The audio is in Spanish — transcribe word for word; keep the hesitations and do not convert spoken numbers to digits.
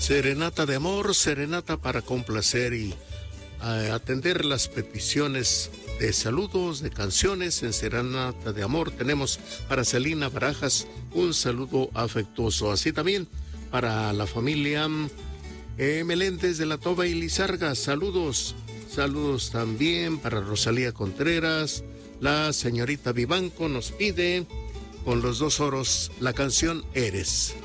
Serenata de amor, serenata para complacer y eh, atender las peticiones de saludos, de canciones. En Serenata de amor tenemos para Celina Barajas un saludo afectuoso. Así también para la familia eh, Meléndez de la Toba y Lizarga, saludos. Saludos también para Rosalía Contreras. La señorita Vivanco nos pide con los dos oros la canción Eres.